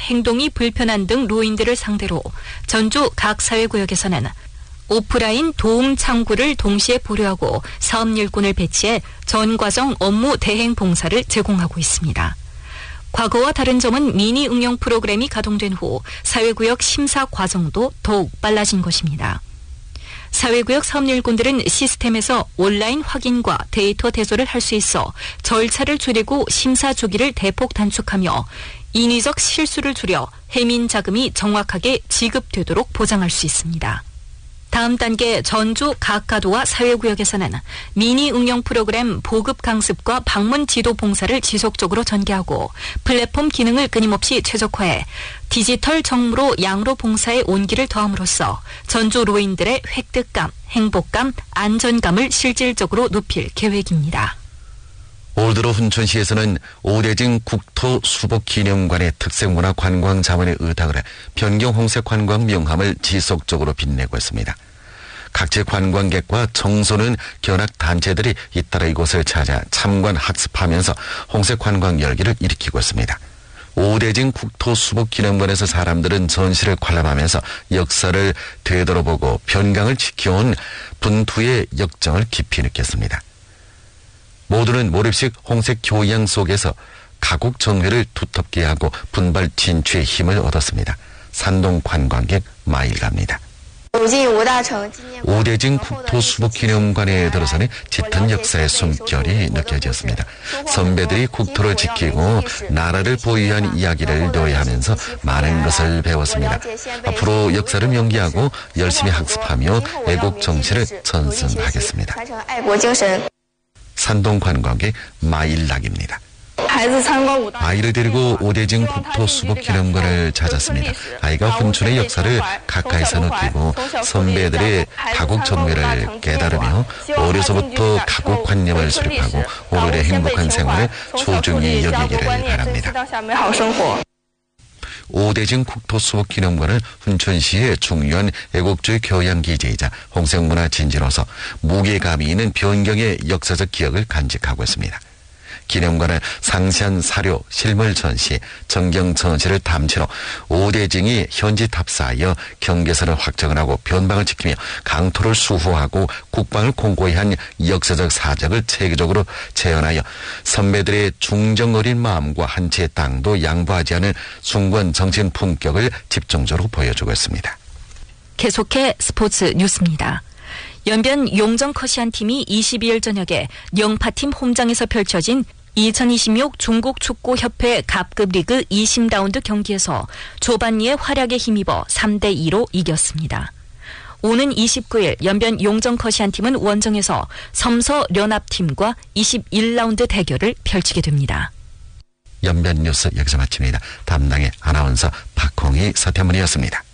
행동이 불편한 등 노인들을 상대로 전주 각 사회구역에서는 오프라인 도움 창구를 동시에 보류하고 사업 일꾼을 배치해 전 과정 업무 대행 봉사를 제공하고 있습니다. 과거와 다른 점은 미니 응용 프로그램이 가동된 후 사회구역 심사 과정도 더욱 빨라진 것입니다. 사회구역 사업 일꾼들은 시스템에서 온라인 확인과 데이터 대소를 할 수 있어 절차를 줄이고 심사 주기를 대폭 단축하며 인위적 실수를 줄여 해민 자금이 정확하게 지급되도록 보장할 수 있습니다. 다음 단계 전주 각 가도와 사회구역에서는 미니 응용 프로그램 보급 강습과 방문 지도 봉사를 지속적으로 전개하고 플랫폼 기능을 끊임없이 최적화해 디지털 정무로 양로 봉사의 온기를 더함으로써 전주 노인들의 획득감, 행복감, 안전감을 실질적으로 높일 계획입니다. 올 들어 훈천시에서는 오대진 국토수복기념관의 특색문화 관광 자원의 의탁을 해 변경 홍색 관광 명함을 지속적으로 빛내고 있습니다. 각지 관광객과 청소년 견학 단체들이 잇따라 이곳을 찾아 참관 학습하면서 홍색 관광 열기를 일으키고 있습니다. 오대진 국토수복기념관에서 사람들은 전시를 관람하면서 역사를 되돌아보고 변강을 지켜온 분투의 역정을 깊이 느꼈습니다. 모두는 몰입식 홍색 교양 속에서 가곡 정회를 두텁게 하고 분발 진취의 힘을 얻었습니다. 산동 관광객 마일갑니다. 오대진 국토수복기념관에 들어서는 짙은 역사의 숨결이 느껴졌습니다. 선배들이 국토를 지키고 나라를 보유한 이야기를 노래하면서 많은 것을 배웠습니다. 앞으로 역사를 명기하고 열심히 학습하며 애국 정신을 전승하겠습니다. 산동 관광객 마일락입니다. 아이를 데리고 오대진 국토수복기념관을 찾았습니다. 아이가 훈춘의 역사를 가까이서 느끼고 선배들의 가곡 정매를 깨달으며 어려서부터 가곡관념을 수립하고 오늘의 행복한 생활을 소중히 여기기를 바랍니다. 오대진 국토수복기념관은 훈천시의 중요한 애국주의 교양기지이자 홍색문화 진지로서 무게감이 있는 변경의 역사적 기억을 간직하고 있습니다. 기념관은 상세한 사료, 실물 전시, 전경 전시를 담치로 오대진이 현지 탑사하여 경계선을 확정을 하고 변방을 지키며 강토를 수호하고 국방을 공고히 한 역사적 사적을 체계적으로 재현하여 선배들의 중정 어린 마음과 한치의 땅도 양보하지 않은 숭고한 정신 품격을 집중적으로 보여주고 있습니다. 계속해 스포츠 뉴스입니다. 연변 용정 커시안 팀이 22일 저녁에 영파팀 홈장에서 펼쳐진 2026 중국축구협회 갑급 리그 20라운드 경기에서 조반니의 활약에 힘입어 3대2로 이겼습니다. 오는 29일 연변 용정 커시안 팀은 원정에서 섬서 련합팀과 21라운드 대결을 펼치게 됩니다. 연변 뉴스 여기서 마칩니다. 담당의 아나운서 박홍희 서태문이었습니다.